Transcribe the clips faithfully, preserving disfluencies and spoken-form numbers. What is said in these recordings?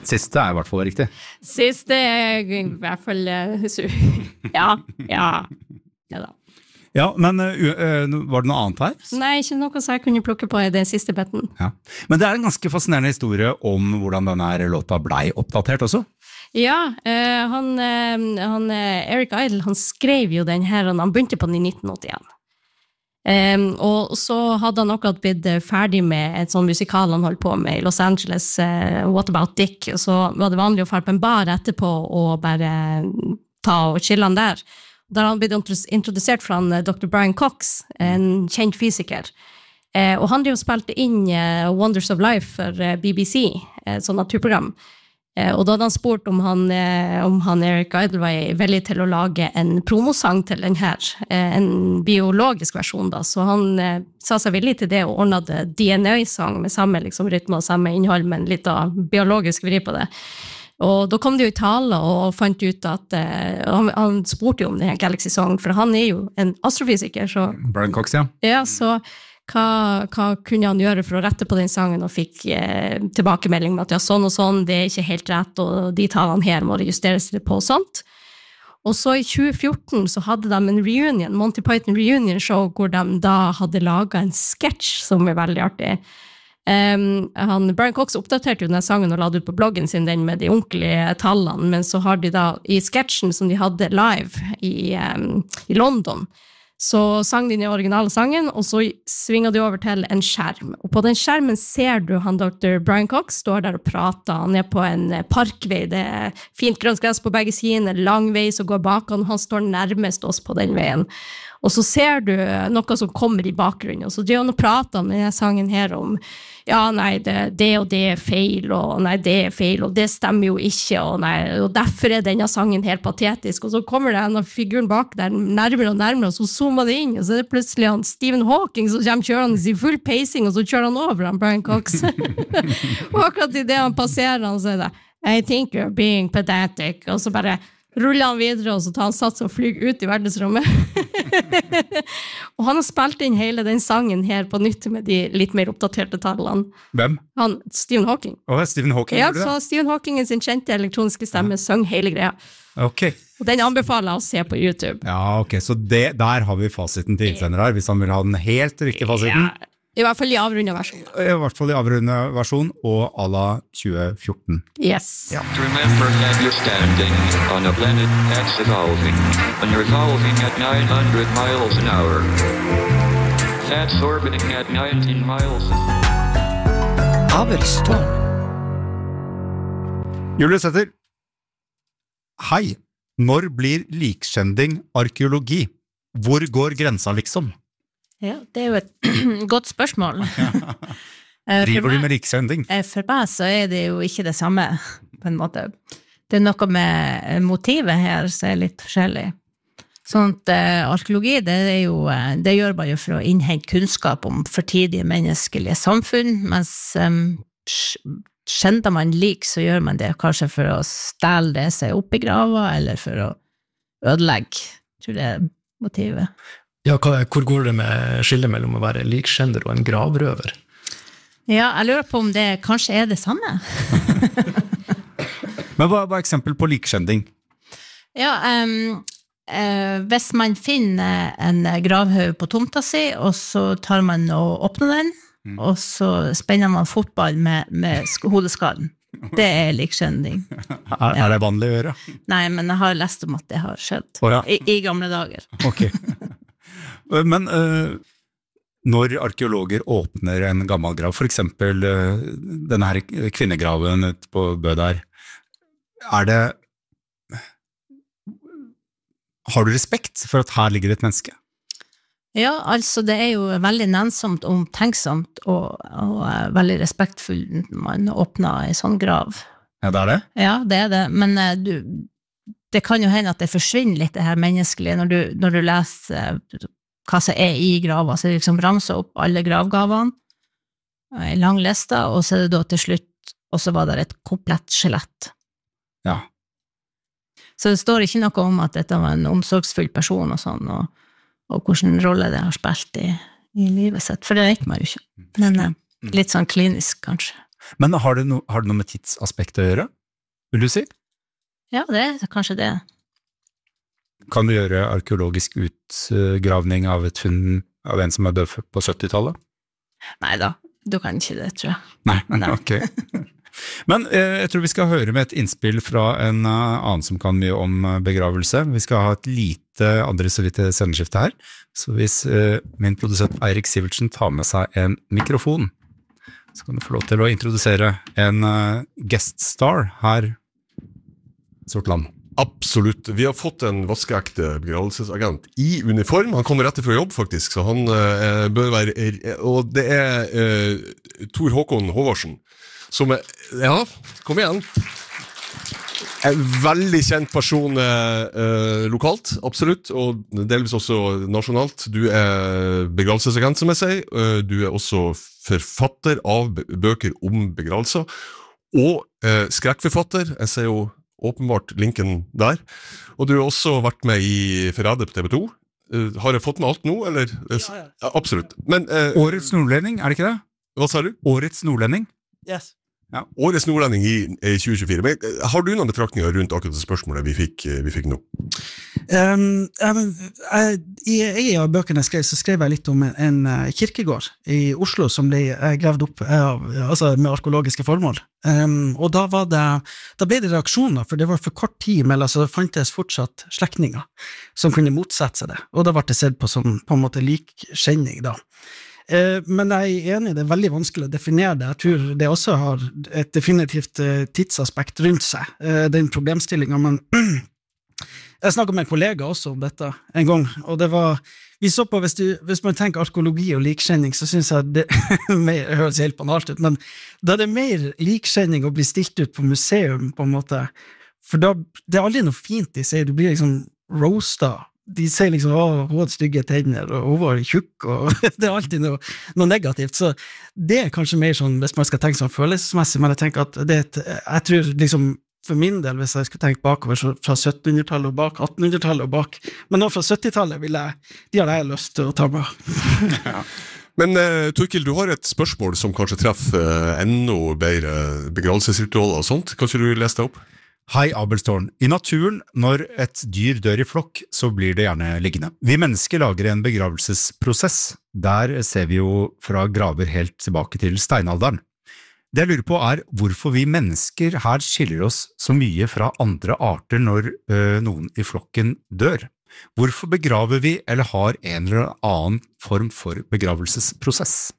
Siste er i hvert fall riktig. Siste er i hvert fall, ja, ja, ja da. Ja, men uh, uh, var det noe annet her? Nei, ikke noe som jeg kunne plukke på i den siste betten. Ja. Men det er en ganske fascinerende historie om hvordan denne låta blei oppdatert også. Ja, uh, han, uh, han uh, Eric Idle, han skrev jo den her, og han begynte på den i nitten åttien. Um, og så hadde han akkurat blitt ferdig med et sånn musikal han holdt på med i Los Angeles, uh, What About Dick, og så var det vanlig å fære på en bar etterpå og bare ta og chille han der. Der han blitt introdusert fra han, doktor Brian Cox, en kjent fysiker. Uh, og han hadde jo spilt inn uh, Wonders of Life for uh, B B C, et sånt naturprogram. Og da hadde han spurt om han, om han Eric Idle var veldig til å lage en promosang til den her, en biologisk versjon da, så han eh, sa seg villig til det og ordnet D N A-sang med samme liksom, rytme og samme innhold, men litt av biologisk vri på det. Og da kom de jo i tale og fant ut at, eh, han, han spurte jo om denne Galaxy Song, for han er jo en astrofysiker, så... Brian Cox, ja. Ja, så... Hva, hva kunne han gjøre for å rette på den sangen og fikk eh, tilbakemelding med at ja, sånn og sånn, det er ikke helt rett, og de talene her må justeres litt på og sånt. Og så i tjue fjorten så hadde de en reunion, Monty Python reunion show, hvor de da hadde laget en sketsj som er veldig artig. Um, han, Brian Cox oppdaterte jo denne sangen og la det ut på bloggen sin, den med de ordentlige tallene, men så har de da i sketsjen som de hadde live i, um, i London, så sang de den originale sangen, og så svinger de over til en skjerm. Og på den skjermen ser du han doktor Brian Cox står der og prater. Han er på en parkvei, det er fint grønt gress på begge siden, en lang vei som går bak han, han står nærmest oss på den veien. Og så ser du noe som kommer i bakgrunnen, og så driver han og prater om denne sangen her om, ja, nei, det, det og det er feil, og nei, det er feil, og det stemmer jo ikke, og, nei, og derfor er denne sangen helt patetisk. Og så kommer det en av figuren bak der nærmere og nærmere, og så zoomer det inn, og så er det plutselig han Stephen Hawking som kommer kjørende i full pacing, og så kjører han over han Brian Cox. Og akkurat i det han passerer, han sier det, I think you're being pedantic, og så bare ruller han videre, og så tar han sats og flyg ut i verdensrommet. Og han har spilt inn hele den sangen her på nytt med de litt mer oppdaterte tallene. Hvem? Han, Stephen Hawking. Å, Stephen Hawking, ja, gjorde det? Så Stephen Hawking sin kjente elektroniske stemme søng hele greia. Ok. Og den anbefaler jeg å se på YouTube. Ja, ok, så det, der har vi fasiten til innsender her, hvis han vil ha den helt riktige fasiten. Ja. I hvert fall i avrundet versjon. I hvert fall i avrundet versjon, og à la tjue fjorten. Yes. Ja. Remember that you're standing on a planet that's evolving, and you're evolving at nine hundred miles an hour. That's orbiting at nineteen miles. Abelstårn. Julius Sæther, hei, når blir likskjending arkeologi? Hvor går grensa liksom? Ja, det er jo et godt spørsmål. Driver du med likskjending? For meg så er det jo ikke det samme, på en måte. Det er noe med motivet her som er litt forskjellig. Sånn at uh, arkeologi, det, er jo, uh, det gjør man jo for å innhente kunnskap om fortidige menneskelige samfunn, mens um, kjender man lik, så gjør man det kanskje for å stelle det seg opp i grava, eller for å ødelegge, tror jeg er motivet. Ja, hvor går det med skillet mellom å være likkjender og en gravrøver? Ja, jeg lurer på om det kanskje er det samme. Men hva er eksempel på likkjending? Ja, um, uh, hvis man finner en gravhaug på tomta si, og så tar man og åpner den, mm. og så spenner man fotball med, med hodeskallen. Det er likkjending. Er, er det vanlig å gjøre? Nei, men jeg har lest om at det har skjedd. Oh, ja. I, I gamle dager. Ok. Men uh, når arkeologer åpner en gammel grav, for eksempel uh, denne her kvinnegraven ute på Bø der, er det har du respekt for at her ligger et menneske? Ja, altså det er jo veldig nennsomt og omtenksomt og, og uh, veldig respektfullt når man åpner en sånn grav. Ja, det er det? Ja, det er det, men uh, du, det kan jo hende at det forsvinner litt det her menneskelige når du, når du leser uh, hva som er i grava, så det liksom ramser opp alle gravgavene, en lang liste, og så er det da til slutt, og så var det et komplett skjelett. Ja. Så det står ikke noe om at dette var en omsorgsfull person og sånn, og, og hvordan rolle det har spilt i, i livet sitt, for det vet man jo ikke. Men litt sånn klinisk, kanskje. Men har det, no, har det noe med tidsaspektet å gjøre, vil du si? Ja, det er kanskje det. Kan du gjøre arkeologisk utgravning av et funn av en som er død på syttitallet? Neida, du kan ikke det, tror jeg. Nei, Nei. ok. Men eh, jeg tror vi skal høre med et innspill fra en uh, annen som kan mye om uh, begravelse. Vi skal ha et lite andre så vidt sendeskifte her, så hvis uh, min produsent Eirik Sivertsen tar med seg en mikrofon, så kan du få lov til å introdusere en uh, guest star her i Sortland. Absolutt. Vi har fått en vaskeekte begravelsesagent i uniform. Han kommer rett fra jobb, faktisk, så han uh, bør være... Og det er uh, Tor Håkon Håvardsen, som er... Ja, kom igjen. En veldig kjent person uh, lokalt, absolutt, og delvis også nasjonalt. Du er begravelsesagent, som jeg sier. Uh, du er også forfatter av bøker om begravelser, og uh, skrekkforfatter. Jeg ser jo åpenbart linken der. Og du har også vært med i Forræder på T V to. Uh, har jeg fått med alt nå, eller? Ja, ja. Ja, absolutt. Men, uh, Årets nordlending, er det ikke det? Hva sa du? Årets nordlending? Yes. Ja. Årets nordlending i, i tjue tjuefire. Men, uh, har du noen betraktninger rundt akkurat det spørsmålet vi fikk, uh, vi fikk nå? Um, um, jeg, I en av bøkene jeg skrev, så skrev jeg litt om en, en uh, kirkegård i Oslo som ble uh, gravd opp uh, altså med arkeologiske formål. Um, og da, var det, da ble det reaksjoner, for det var for kort tid mellom, så det fantes fortsatt slektninger som kunne motsette seg det. Og da ble det sett på som på en måte likkjenning da. Uh, men jeg er enig, det er veldig vanskelig å definere det. Jeg tror det også har et definitivt uh, tidsaspekt rundt seg, uh, den problemstillingen, men jeg snakket med en kollega også om dette en gang, og det var, vi så på, hvis, du, hvis man tenker arkeologi og likkjenning, så synes jeg det mer, det høres helt banalt ut, men da er det mer likkjenning å bli stilt ut på museum, på en måte, for da, det er aldri noe fint de sier, du blir liksom roastet, de sier liksom, å, hun hadde stygge tenner, og hun var tjukk, og det er alltid noe, noe negativt, så det er kanskje mer sånn, hvis man skal tenke sånn følelsesmessig, men jeg tenker at det er et, jeg tror liksom, for min del, hvis jeg skulle tenke bakover fra syttenhundretallet og bak, attenhundretallet og bak, men nå fra syttitallet vil jeg, de har jeg lyst til å ta med. Ja. Men uh, Torkild, du har et spørsmål som kanskje treffer uh, enda bedre begravelsesritualer og sånt. Kan ikke du lese det opp? Hei, Abelstårn. I naturen, når et dyr dør i flokk, så blir det gjerne liggende. Vi mennesker lager en begravelsesprosess. Der ser vi jo fra graver helt tilbake til steinalderen. Det jeg lurer på er hvorfor vi mennesker her skiller oss så mye fra andre arter når ø, noen i flokken dør. Hvorfor begraver vi eller har en eller annen form for begravelsesprosess?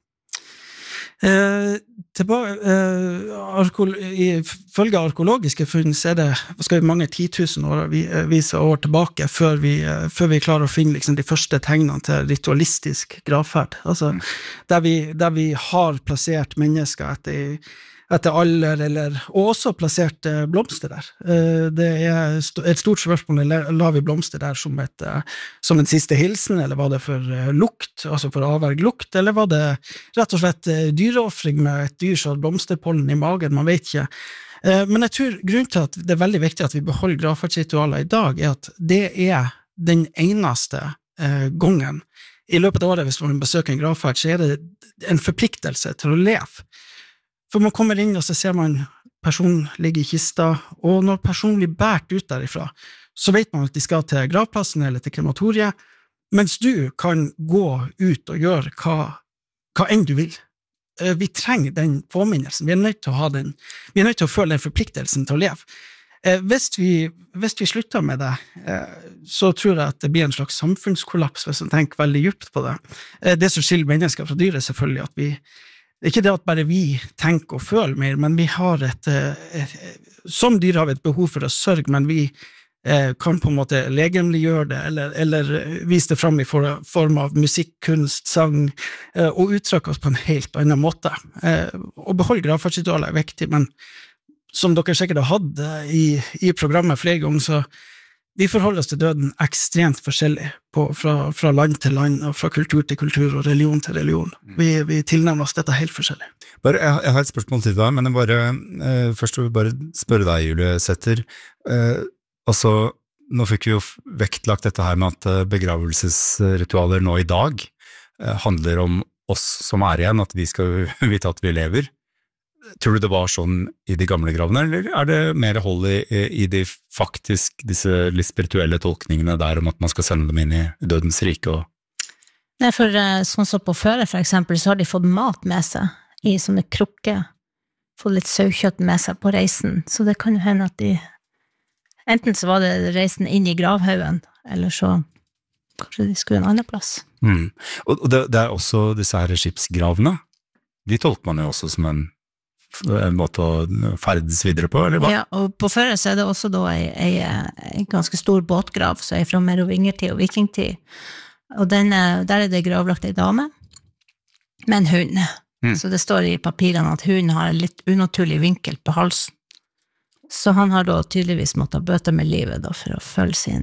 Eh, tilbake, eh, arkeol følge arkeologiske funn så er det skal vi mange titusen år, vi, vise år tilbake før vi, før vi klarer å finne liksom, de første tegnene til ritualistisk gravferd. Altså, mm. der, vi, der vi har plassert mennesker etter, etter alder, eller, og også plassert eh, blomster der. Eh, det er st et stort spørsmål, la vi blomster der som, et, eh, som en siste hilsen, eller var det for eh, lukt, altså for avverg lukt, eller var det rett og slett eh, dyreoffring med et dyr som har blomsterpollen i magen, man vet ikke. Eh, men jeg tror grunnen til at det er veldig viktig at vi beholder gravferdsritualer i dag, er at det er den eneste eh, gangen i løpet av året, hvis man besøker en gravferd, så er det en forpliktelse til å leve. For man kommer inn, og så ser man personen ligge i kista, og når personen blir bært ut derifra, så vet man at de skal til gravplassen eller til krematoriet, mens du kan gå ut og gjøre hva, hva enn du vil. Vi trenger den påminnelsen, vi er nødt til å ha den, vi er nødt til å føle den forpliktelsen til å leve. Hvis vi, hvis vi slutter med det, så tror jeg at det blir en slags samfunnskollaps, hvis man tenker veldig dypt på det. Det som skiller mennesker fra dyr er selvfølgelig at vi det er ikke det at bare vi tenker og føler mer, men vi har et, et som dyr har vi et behov for å sørge, men vi eh, kan på en måte legemliggjøre det, eller, eller vise det frem i form av musikk, kunst, sang, eh, og uttrykke oss på en helt annen måte. Eh, å beholde gravferdsritualer er viktig, men som dere sikkert har hatt i, i programmet flere ganger, så vi forholder oss til døden ekstremt forskjellig på, fra, fra land til land, og fra kultur til kultur, og religion til religion. Vi, vi tilnærmer oss dette helt forskjellig. Bare, jeg, jeg har et spørsmål til deg, men jeg bare, eh, først vil jeg bare spørre deg, Julie Sæther. Eh, altså, nå fikk vi jo vektlagt dette her med at begravelsesritualer nå i dag eh, handler om oss som er igjen, at vi skal vite at vi lever. Tror du det var sånn i de gamle gravene, eller er det mer hold i, i de faktisk, disse litt spirituelle tolkningene der om at man skal sende dem inn i dødens rike? Og... Nei, for sånn som på føre, for eksempel, så har de fått mat med seg i sånne krukker, fått litt saukjøtt med seg på reisen, så det kan jo hende at de, enten så var det reisen inn i gravhaugen, eller så kanskje de skulle en annen plass. Mm. Og det, det er også disse her skipsgravene, de tolker man jo også som en, en måte å ferdes videre på, eller hva? Ja, og på føre så er det også da en, en, en ganske stor båtgrav, så er fra merovingertid og vikingtid, og den, der er det gravlagt en dame, med en hund. Mm. Så det står i papirene at hunden har en litt unaturlig vinkel på halsen. Så han har da tydeligvis måttet bøte med livet da, for å følge sin,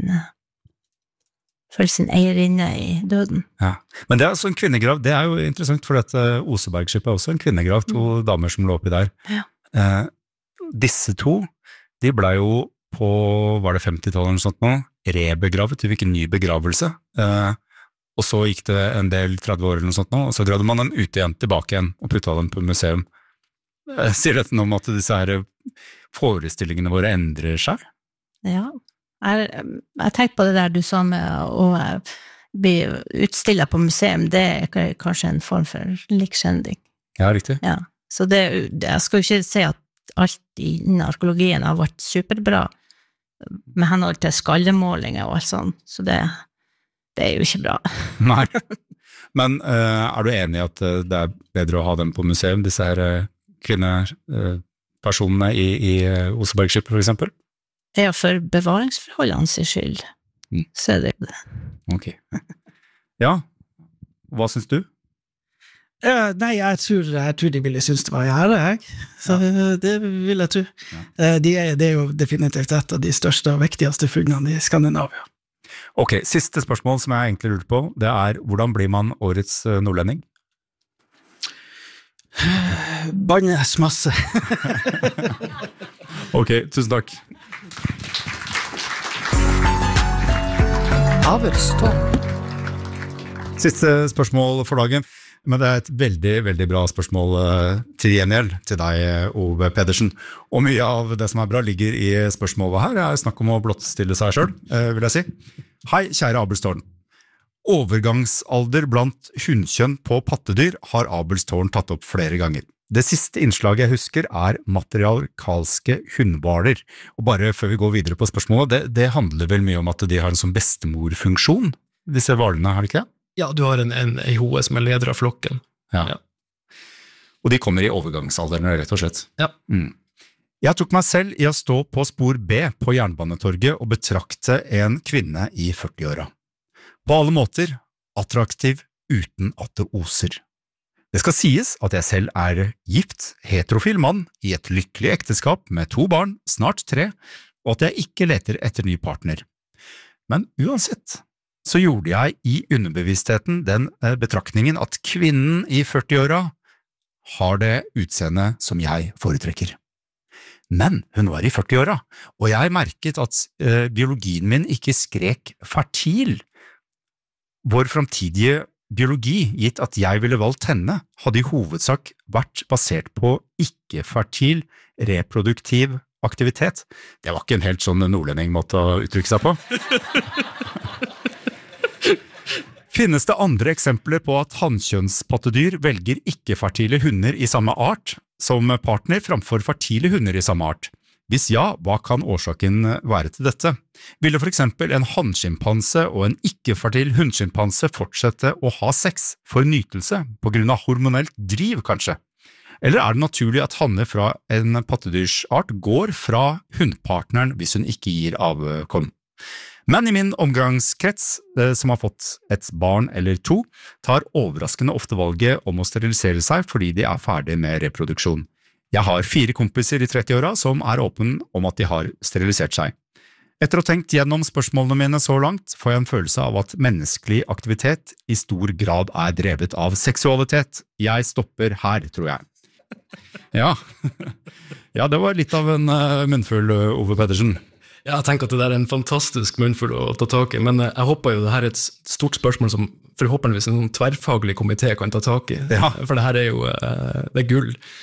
følge sin eierinne i døden. Ja. Men det er altså en kvinnegrav, det er jo interessant, for dette Osebergskipet er også en kvinnegrav, to mm. damer som lå oppi der. Ja. Eh, disse to, de ble jo på, var det femti-tallet eller noe sånt nå, rebegravet, de fikk en ny begravelse, eh, og så gikk det en del tretti år eller noe sånt nå, og så gravde man dem ut igjen, tilbake igjen, og puttet dem på museum. Eh, sier dette noe om at disse her forestillingene våre endrer seg? Ja, jeg, jeg tenkte på det der du sa med å bli utstillet på museum, det er kanskje en form for likskjending. Ja, riktig. Ja, så det, jeg skal jo ikke si at alt innen arkeologien har vært superbra, med henhold til skallemålinger og alt sånt, så det, det er jo ikke bra. Nei, men uh, er du enig i at uh, det er bedre å ha dem på museum, disse her uh, kvinnepersonene uh, i, i uh, Osebergskipet for eksempel? Ja, for bevaringsforholdene sin skyld, mm. så er det det. Ok. Ja, hva synes du? Uh, nei, jeg tror, jeg tror de ville synes det var gjerne, jeg. Så ja. Det vil jeg tro. Ja. Uh, de er, det er jo definitivt et av de største og viktigste funnene i Skandinavia. Ok, siste spørsmål som jeg egentlig lurer på, det er hvordan blir man årets uh, nordlending? Bannes masse. Ok, tusen takk. Siste spørsmål for dagen, men det er et veldig, veldig bra spørsmål uh, til gjengjeld til deg, Ove Pedersen. Og mye av det som er bra ligger i spørsmålet her, det er snakk om å blottstille seg selv, uh, vil jeg si. Hei, kjære Abelstårn. Overgangsalder blant hundkjønn på pattedyr har Abelstårn tatt opp flere ganger. Det siste innslaget jeg husker er matriarkalske hundhvaler. Og bare før vi går videre på spørsmålet, det, det handler vel mye om at de har en sånn bestemorfunksjon, disse hvalene, har de ikke det? Ja, du har en, en, en hoe som er leder av flokken. Ja. Ja. Og de kommer i overgangsalderen, rett og slett. Ja. Mm. Jeg tok meg selv i å stå på spor B på Jernbanetorget og betrakte en kvinne i førti-åra. På alle måter attraktiv uten at det oser. Det skal sies at jeg selv er gift, heterofil mann i et lykkelig ekteskap med to barn, snart tre, og at jeg ikke leter etter ny partner. Men uansett så gjorde jeg i underbevisstheten den betraktningen at kvinnen i førti-åra har det utseende som jeg foretrekker. Men hun var i førti-åra, og jeg merket at eh, biologien min ikke skrek fertil. Vår framtidige biologi, gitt at jeg ville valgt henne, hadde i hovedsak vært basert på ikke-fertil reproduktiv aktivitet. Det var ikke en helt sånn nordlending-måte å uttrykke seg på. Finnes det andre eksempler på at hannkjønnspattedyr velger ikke-fertile hunder i samme art som partner framfor fertile hunder i samme art? Hvis ja, hva kan årsaken være til dette? Ville for eksempel en hannskimpanse og en ikke-fertil hundskimpanse fortsette å ha sex for nytelse på grunn av hormonelt driv, kanskje? Eller er det naturlig at hanner fra en pattedyrsart går fra hundpartneren hvis hun ikke gir avkom? Men i min omgangskrets, som har fått et barn eller to, tar overraskende ofte valget om å sterilisere seg fordi de er ferdig med reproduksjon. Jeg har fire kompiser i tretti-åra som er åpne om at de har sterilisert seg. Etter å ha tenkt gjennom spørsmålene mine så langt, får jeg en følelse av at menneskelig aktivitet i stor grad er drevet av seksualitet. Jeg stopper her, tror jeg. Ja, ja det var litt av en uh, munnfull, uh, Ove Pedersen. Ja, jeg tenker at det der er en fantastisk munnfull å ta tak i, men jeg håper jo det her er et stort spørsmål som forhåpentligvis en tverrfaglig komité kan ta tak i, ja. For det her er jo det er gull.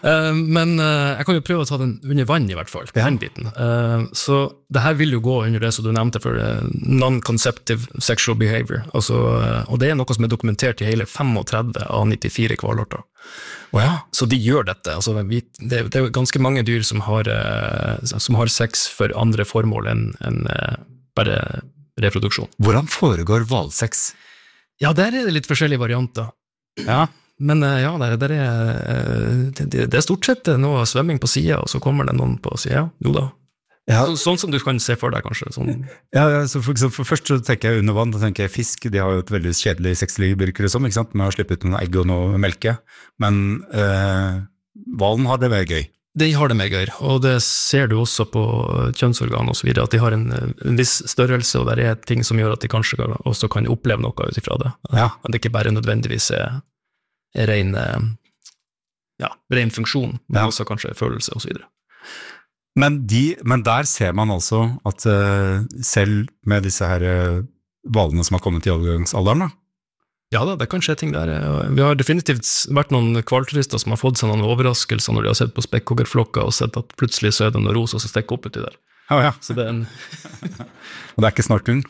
Uh, men uh, jeg kan jo prøve å ta den under vann i hvert fall, på den biten. Uh, så det her vil jo gå under det som du nevnte for uh, non-conceptive sexual behavior, altså, uh, og det er noe som er dokumentert i hele trettifem av nittifire kvalarter. Oh, ja. Så de gjør dette, altså, vi, det, det er ganske mange dyr som har, uh, som har sex for andre formål enn, enn uh, bare reproduksjon. Hvordan foregår hvalsex? Ja, der er det litt forskjellige varianter. Ja. Men ja, der, der er, det, det er stort sett noe svømming på siden, og så kommer det noen på siden. Jo da. Ja. Så, sånn som du kan se for deg, kanskje. Sånn. Ja, ja, så for eksempel, for først så tenker jeg under vann, da tenker jeg fisk, de har jo et veldig kjedelig sexliv, virker det som, ikke sant? Med å slippe ut noen egg og noe melke. Men øh, hvalen har det veldig gøy. De har det mer gøy, og det ser du også på kjønnsorgan og så videre, at de har en, en viss størrelse, og der er ting som gjør at de kanskje også kan oppleve noe utifra det. Ja. At det ikke bare nødvendigvis er, er ren, ja, ren funksjon, men ja. Også kanskje følelse og så videre. Men, de, men der ser man altså at uh, selv med disse her uh, hvalene som har kommet i overgangsalderen da, ja da, det kan skje ting der. Vi har definitivt vært noen kvalturister som har fått seg noen overraskelser når de har sett på spekkhuggerflokker og sett at plutselig så er det noen rosa som stikker opp uti der. Ja, ja. Så det er en... Og det er ikke snorkelen?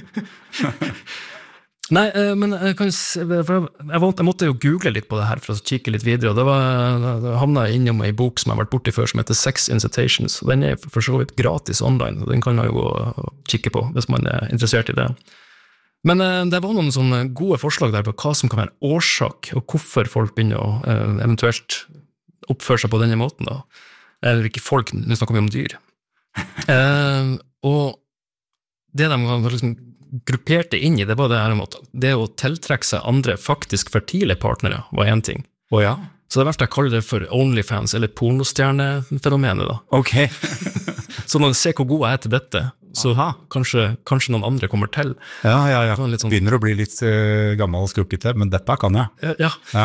Nei, men jeg, kan, for jeg, jeg måtte jo google litt på det her for å kikke litt videre, og det var, da havnet jeg innom en bok som jeg har vært borti før som heter Sex Incitations, og den er for så vidt gratis online, og den kan man jo gå og kikke på hvis man er interessert i det. Men eh, det var noen sånne gode forslag der på hva som kan være årsak, og hvorfor folk begynner å eh, eventuelt oppføre seg på denne måten da. Eller ikke folk, nå snakker vi om dyr. Eh, og det de liksom grupperte inn i, det var det her om at det å tiltrekke seg andre faktisk fertile partnere var en ting. Å ja. Så det er verst jeg kaller det for OnlyFans, eller pornostjernefenomenet da. Ok. Så når du ser hvor god jeg er til dette, så kanskje, kanskje noen andre kommer til. Ja, ja, ja. Sånn, begynner å bli litt uh, gammel og skrukkete, men dette kan jeg. Ja. Ja.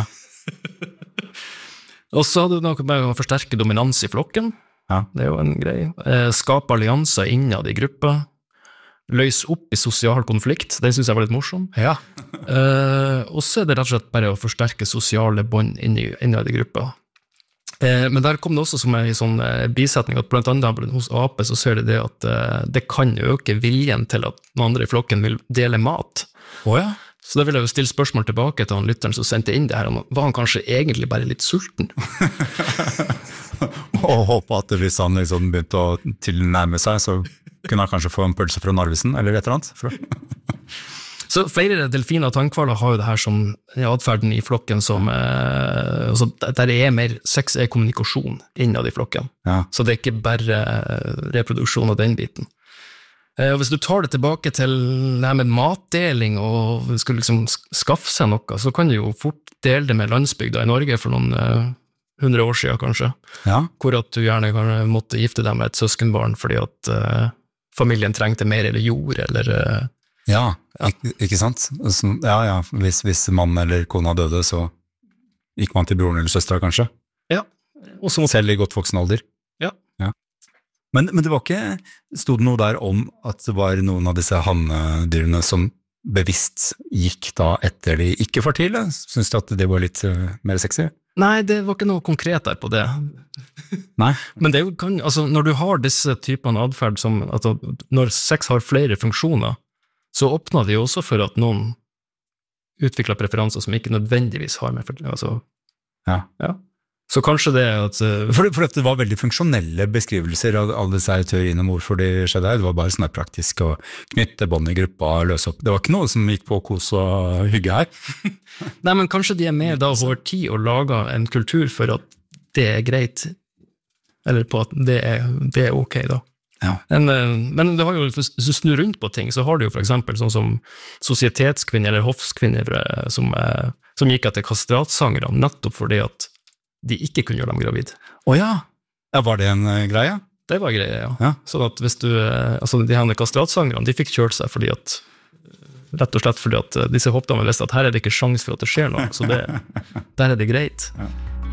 Og så hadde du noe med å forsterke dominans i flokken. Ja. Det er jo en greie. Eh, skape allianser innad i gruppa. Løse opp i sosial konflikt. Det synes jeg var litt morsom. Ja. eh, og så er det rett og slett bare å forsterke sosiale bånd innad i gruppa. Eh, men der kom det også som en sånn eh, bisetning at blant annet hos ape så ser det det at eh, det kan øke viljen til at noen andre i flokken vil dele mat. Oh, ja. Så da vil jeg jo stille spørsmål tilbake til han lytteren som sendte inn det her, var han kanskje egentlig bare litt sulten? Og håpe at hvis han liksom begynte å tilnærme seg, så kunne han kanskje få en pølse fra Narvesen, eller et eller annet. Så flere delfiner og tannkvaler har jo det her som adferden i flokken som, eh, altså der er mer sex er kommunikasjon innad i flokken. Ja. Så det er ikke bare reproduksjon av den biten. Eh, og hvis du tar det tilbake til det her med matdeling og skal liksom skaffe seg noe, så kan du jo fort dele det med landsbygda i Norge for noen eh, hundre år siden kanskje. Ja. Hvor at du gjerne kan måtte gifte deg med et søskenbarn fordi at eh, familien trengte mer eller jord, eller eh, Ja, ikke, ikke sant? Ja, ja, hvis, hvis mann eller kona døde, så gikk man til broren eller søstera, kanskje? Ja. Og så selv i godt voksen alder? Ja. Ja. Men, men det var ikke, stod det noe der om at det var noen av disse hannedyrene som bevisst gikk da etter de ikke-fertile? Synes du at det var litt uh, mer sexy? Nei, det var ikke noe konkret der på det. Nei. Men det er jo, kan, altså, når du har disse typene adferd som, altså, når sex har flere funksjoner, så åpner det jo også for at noen utvikler preferanser som ikke nødvendigvis har med, altså, ja. Ja. Så kanskje det er at... Uh, for, for at det var veldig funksjonelle beskrivelser av alle disse teoriene om hvorfor de skjedde her. Det var bare sånn praktisk å knytte bånd i gruppa og løse opp. Det var ikke noe som gikk på kos og hygge her. Nei, men kanskje de er mer da over tid og lager en kultur for at det er greit, eller på at det er, det er ok da. Ja. En, men det har jo, hvis du snur rundt på ting, så har du jo for eksempel sånn som societetskvinner eller hoffskvinner som, som gikk etter kastratsangere, nettopp fordi at de ikke kunne gjøre dem gravid. Åja, ja. Ja, var det en uh, greie? Det var greie, ja. Ja. Sånn at hvis du, altså de her kastratsangerne, de fikk kjørt seg fordi at, rett og slett fordi at disse hoppdamene visste at her er det ikke sjans for at det skjer noe, så det, der er det greit. Ja.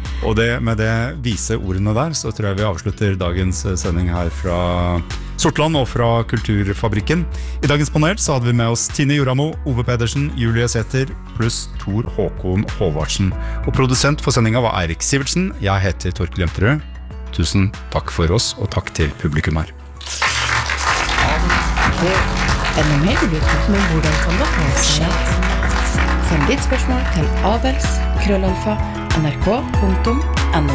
Og det, med det vise ordene der, så tror jeg vi avslutter dagens sending her fra Sortland og fra Kulturfabrikken. I dagens panel så hadde vi med oss Tine Joramo, Ove Pedersen, Julie Sæther, pluss Tor Håkon Håvardsen. Og produsent for sendingen var Eirik Sivertsen. Jeg heter Torkel Jemterød. Tusen takk for oss, og takk til publikum her. Er det mer du lurer, men hvordan kan det ha seg? Send ditt spørsmål til avels, krøllalfa, nrk punktum no.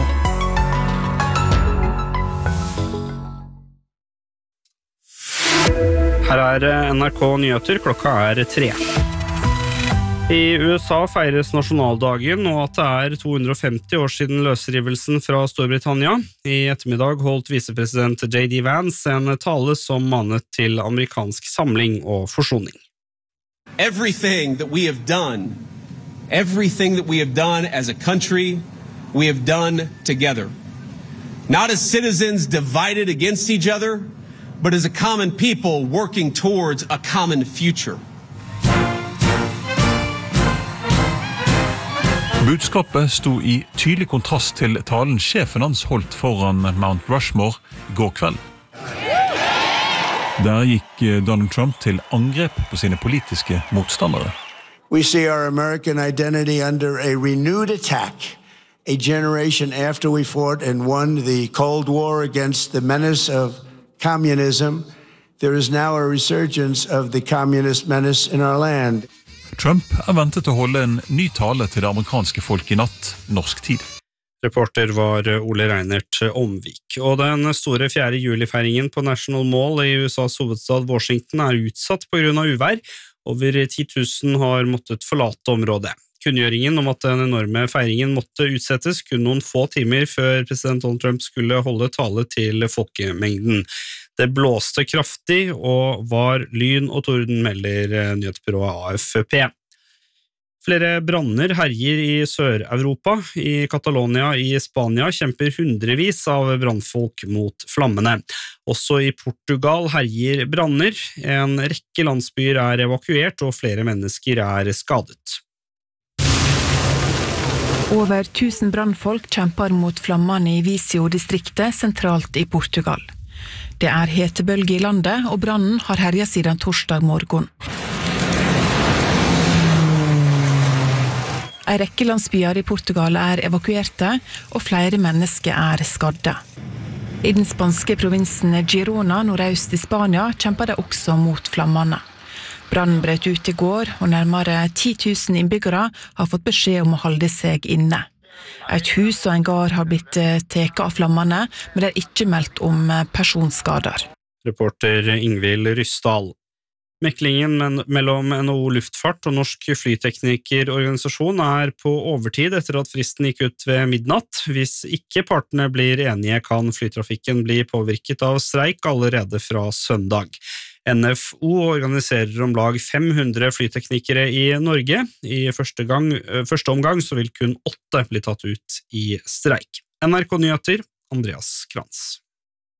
Her er N R K Nyheter, klokka er tre. I U S A feires nasjonaldagen, og at det er to hundre og femti år siden løsrivelsen fra Storbritannia. I ettermiddag holdt visepresident J D Vance en tale som manet til amerikansk samling og forsoning. Everything that we have done, everything that we have done as a country, we have done together. Not as citizens divided against each other, but as a common people working towards a common future. Budskapet sto i tydelig kontrast til talen sjefen hans holdt foran Mount Rushmore i går kveld. Der gikk Donald Trump til angrep på sine politiske motstandere. We see our American identity under a renewed attack. A generation after we fought and won the Cold War against the menace of communism, there is now a resurgence of the communist menace in our land. Trump er ventet til å holde en ny tale til det amerikanske folk i natt, norsk tid. Reporter var Ole Reinert Omvik. Og den store fjerde juli-feiringen på National Mall i U S A's hovedstad Washington er utsatt på grunn av uvær. Over ti tusen har måttet forlate området. Kunngjøringen om at den enorme feiringen måtte utsettes kun noen få timer før president Donald Trump skulle holde tale til folkemengden. Det blåste kraftig og var lyn og torden, melder nyhetsbyrået A F P. Flere branner herjer i Sør-Europa. I Catalonia i Spania kjemper hundrevis av brannfolk mot flammene. Også i Portugal herjer branner. En rekke landsbyer er evakuert, og flere mennesker er skadet. Over tusen brannfolk kjemper mot flammene i Viseu-distriktet sentralt i Portugal. Det er hetebølge i landet, og brannen har herjet siden torsdag morgen. En rekke landsbyer i Portugal er evakuerte, og flere mennesker er skadde. I den spanske provinsen Girona, nordøst i Spania, kjemper de også mot flammene. Brannen brøt ut i går, og nærmere ti tusen innbyggere har fått beskjed om å holde seg inne. Et hus og en gard har blitt teket av flammene, men det er ikke meldt om personskader. Reporter Ingvild Ryssdal. Meklingen mellom N H O Luftfart og Norsk Flyteknikerorganisasjon er på overtid etter at fristen gikk ut ved midnatt. Hvis ikke partene blir enige, kan flytrafikken bli påvirket av streik allerede fra søndag. N F O organiserer om lag fem hundre flyteknikere i Norge. I første, gang, første omgang så vil kun åtte bli tatt ut i streik. N R K Nyheter, Andreas Krantz.